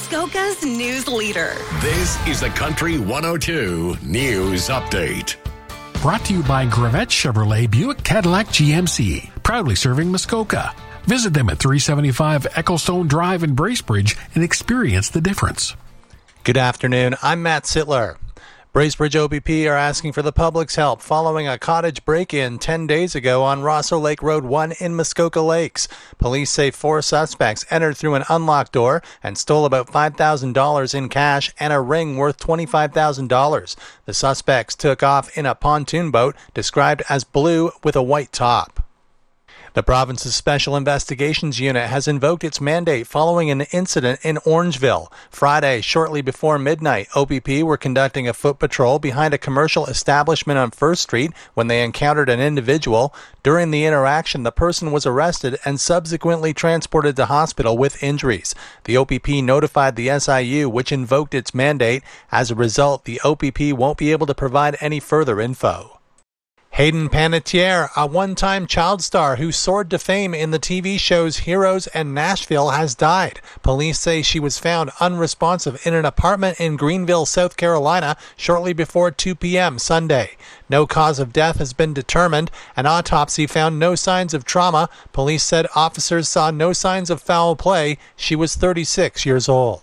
Muskoka's news leader. This is the Country 102 News Update. Brought to you by Gravette Chevrolet Buick Cadillac GMC, proudly serving Muskoka. Visit them at 375 Ecclestone Drive in Bracebridge and experience the difference. Good afternoon. I'm Matt Sittler. Bracebridge OPP are asking for the public's help following a cottage break-in 10 days ago on Rosso Lake Road 1 in Muskoka Lakes. Police say 4 suspects entered through an unlocked door and stole about $5,000 in cash and a ring worth $25,000. The suspects took off in a pontoon boat described as blue with a white top. The province's Special Investigations Unit has invoked its mandate following an incident in Orangeville. Friday, shortly before midnight, OPP were conducting a foot patrol behind a commercial establishment on 1st Street when they encountered an individual. During the interaction, the person was arrested and subsequently transported to hospital with injuries. The OPP notified the SIU, which invoked its mandate. As a result, the OPP won't be able to provide any further info. Hayden Panettiere, a one-time child star who soared to fame in the TV shows Heroes and Nashville, has died. Police say she was found unresponsive in an apartment in Greenville, South Carolina, shortly before 2 p.m. Sunday. No cause of death has been determined. An autopsy found no signs of trauma. Police said officers saw no signs of foul play. She was 36 years old.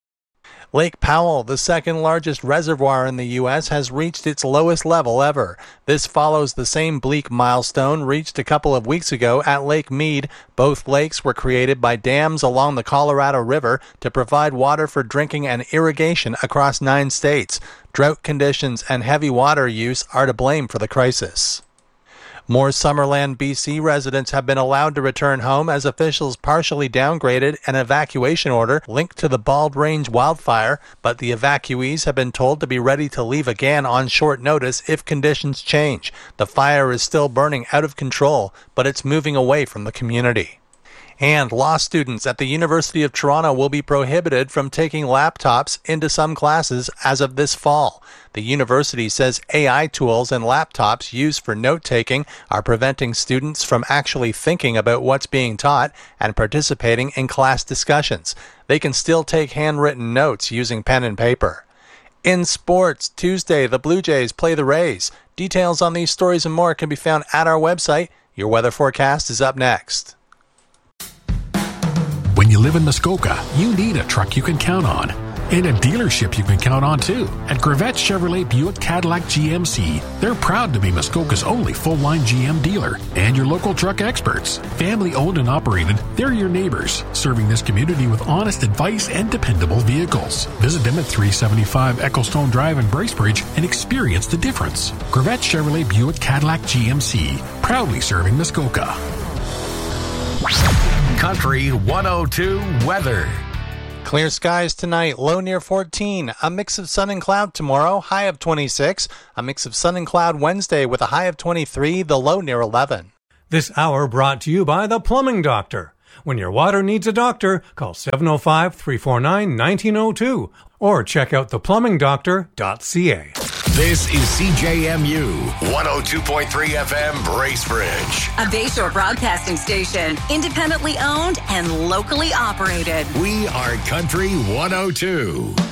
Lake Powell, the second largest reservoir in the U.S., has reached its lowest level ever. This follows the same bleak milestone reached a couple of weeks ago at Lake Mead. Both lakes were created by dams along the Colorado River to provide water for drinking and irrigation across 9 states. Drought conditions and heavy water use are to blame for the crisis. More Summerland, BC residents have been allowed to return home as officials partially downgraded an evacuation order linked to the Bald Range wildfire, but the evacuees have been told to be ready to leave again on short notice if conditions change. The fire is still burning out of control, but it's moving away from the community. And law students at the University of Toronto will be prohibited from taking laptops into some classes as of this fall. The university says AI tools and laptops used for note-taking are preventing students from actually thinking about what's being taught and participating in class discussions. They can still take handwritten notes using pen and paper. In sports, Tuesday, the Blue Jays play the Rays. Details on these stories and more can be found at our website. Your weather forecast is up next. When you live in Muskoka, you need a truck you can count on. And a dealership you can count on, too. At Gravette Chevrolet Buick Cadillac GMC, they're proud to be Muskoka's only full-line GM dealer and your local truck experts. Family-owned and operated, they're your neighbors, serving this community with honest advice and dependable vehicles. Visit them at 375 Ecclestone Drive in Bracebridge and experience the difference. Gravette Chevrolet Buick Cadillac GMC, proudly serving Muskoka. Country 102 weather. Clear skies tonight, low near 14. A mix of sun and cloud tomorrow, high of 26. A mix of sun and cloud Wednesday with a high of 23, the low near 11. This hour brought to you by The Plumbing Doctor. When your water needs a doctor, call 705-349-1902 or check out theplumbingdoctor.ca. This is CJMU 102.3 FM Bracebridge. A Bayshore broadcasting station, independently owned and locally operated. We are Country 102.